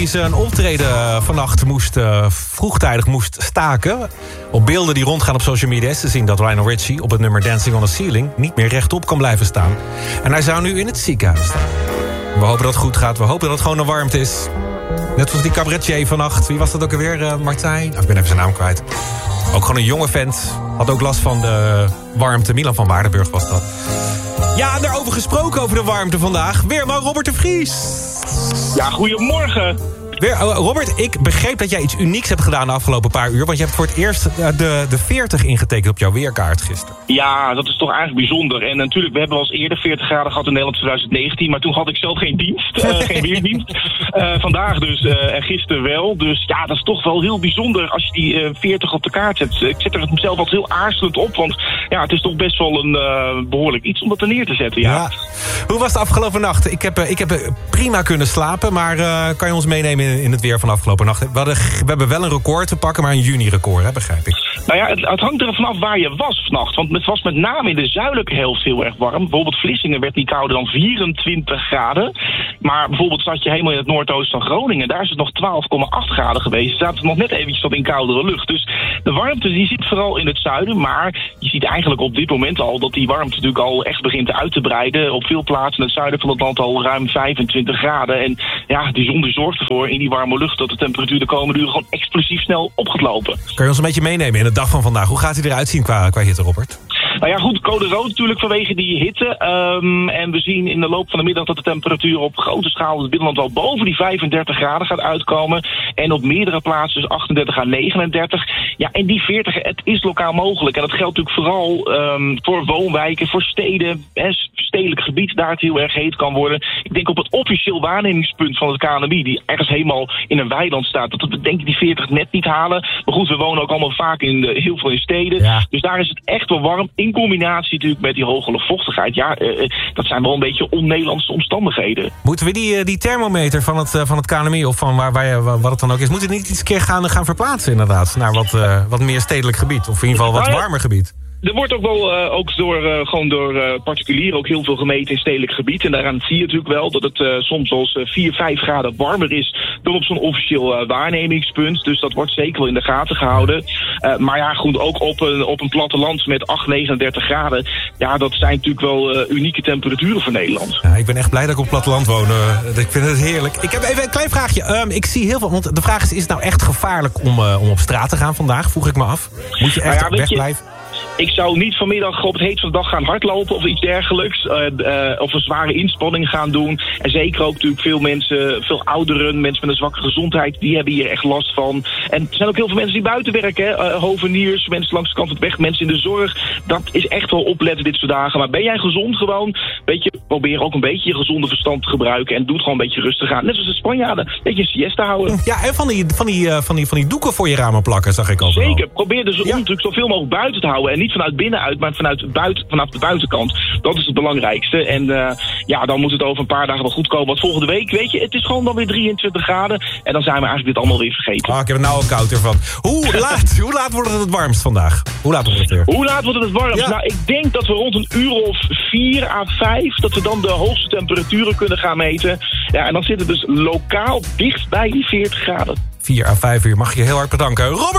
Die zijn optreden vannacht vroegtijdig moest staken. Op beelden die rondgaan op social media is te zien dat Lionel Richie op het nummer Dancing on the Ceiling niet meer rechtop kan blijven staan. En hij zou nu in het ziekenhuis staan. We hopen dat het goed gaat. We hopen dat het gewoon een warmte is. Net zoals die cabaretier vannacht. Wie was dat ook alweer? Martijn? Ik ben even zijn naam kwijt. Ook gewoon een jonge vent. Had ook last van de warmte. Milan van Waardenburg was dat. Ja, en daarover gesproken over de warmte vandaag. Weer maar Robert de Vries. Ja, goedemorgen. Robert, ik begreep dat jij iets unieks hebt gedaan de afgelopen paar uur. Want je hebt voor het eerst de 40 ingetekend op jouw weerkaart gisteren. Ja, dat is toch eigenlijk bijzonder. En natuurlijk, we hebben wel eens eerder 40 graden gehad in Nederland 2019. Maar toen had ik zelf geen dienst, geen weerdienst. Vandaag dus en gisteren wel. Dus ja, dat is toch wel heel bijzonder als je die 40 op de kaart zet. Ik zet er mezelf altijd heel aarzelend op. Want ja, het is toch best wel een behoorlijk iets om dat er neer te zetten. Ja. Hoe was het afgelopen nacht? Ik heb prima kunnen slapen. Maar kan je ons meenemen in het weer van afgelopen nacht? We hebben wel een record te pakken, maar een juni-record, hè, begrijp ik. Nou ja, het hangt er vanaf waar je was vannacht. Want het was met name in de zuidelijke helft heel erg warm. Bijvoorbeeld Vlissingen werd niet kouder dan 24 graden. Maar bijvoorbeeld zat je helemaal in het noordoosten van Groningen. Daar is het nog 12,8 graden geweest. Er zaten nog net eventjes wat in koudere lucht. Dus de warmte die zit vooral in het zuiden. Maar je ziet eigenlijk op dit moment al dat die warmte natuurlijk al echt begint uit te breiden. Op veel plaatsen in het zuiden van het land al ruim 25 graden. En ja, die zon die zorgt ervoor in die warme lucht dat de temperatuur de komende uren gewoon explosief snel op gaat lopen. Kan je ons een beetje meenemen in de dag van vandaag? Hoe gaat hij eruit zien qua hitte, Robert? Nou ja, goed, code rood natuurlijk vanwege die hitte. En we zien in de loop van de middag dat de temperatuur op grote schaal in het binnenland wel boven die 35 graden gaat uitkomen. En op meerdere plaatsen dus 38 à 39. Ja, en die 40, het is lokaal mogelijk. En dat geldt natuurlijk vooral voor woonwijken, voor steden, stedelijk gebied, daar het heel erg heet kan worden. Ik denk op het officieel waarnemingspunt van het KNMI, die ergens helemaal in een weiland staat, dat we denk ik die 40 net niet halen. Maar goed, we wonen ook allemaal vaak heel veel in steden. Ja. Dus daar is het echt wel warm. In combinatie natuurlijk met die hoge luchtvochtigheid. Ja, dat zijn wel een beetje on-Nederlandse omstandigheden. Moeten we die thermometer van het KNMI of van wat het dan ook is, moeten we niet eens een keer gaan verplaatsen inderdaad naar wat meer stedelijk gebied? Of in ieder geval wat warmer gebied? Er wordt ook wel gewoon door particulieren ook heel veel gemeten in stedelijk gebied. En daaraan zie je natuurlijk wel dat het soms wel 4, 5 graden warmer is dan op zo'n officieel waarnemingspunt. Dus dat wordt zeker wel in de gaten gehouden. Maar ja, goed, ook op een platteland met 8, 39 graden. Ja, dat zijn natuurlijk wel unieke temperaturen voor Nederland. Ja, ik ben echt blij dat ik op het platteland woon. Ik vind het heerlijk. Ik heb even een klein vraagje. Ik zie heel veel, want de vraag is het nou echt gevaarlijk om op straat te gaan vandaag? Vroeg ik me af. Moet je echt wegblijven? Ik zou niet vanmiddag op het heet van de dag gaan hardlopen of iets dergelijks. Of een zware inspanning gaan doen. En zeker ook natuurlijk veel mensen, veel ouderen, mensen met een zwakke gezondheid, die hebben hier echt last van. En er zijn ook heel veel mensen die buiten werken. Hoveniers, mensen langs de kant van het weg, mensen in de zorg. Dat is echt wel opletten dit soort dagen. Maar ben jij gezond gewoon? Probeer ook een beetje je gezonde verstand te gebruiken. En doe het gewoon een beetje rustig aan. Net zoals de Spanjaarden. Een beetje een siesta houden. Ja, en van die doeken voor je ramen plakken, zag ik overal. Zeker. Probeer dus natuurlijk zoveel mogelijk buiten te houden. En niet vanuit binnenuit, maar vanaf de buitenkant. Dat is het belangrijkste. En dan moet het over een paar dagen wel goed komen. Want volgende week, weet je, het is gewoon dan weer 23 graden. En dan zijn we eigenlijk dit allemaal weer vergeten. Ik heb het nou al koud ervan. Hoe laat wordt het warmst vandaag? Hoe laat wordt het weer? Hoe laat wordt het warmst? Ja. Nou, ik denk dat we rond een uur of 4 à 5, dat we dan de hoogste temperaturen kunnen gaan meten. Ja, en dan zit het dus lokaal dicht bij die 40 graden. 4 à 5 uur. Mag ik je heel hard bedanken. Robert!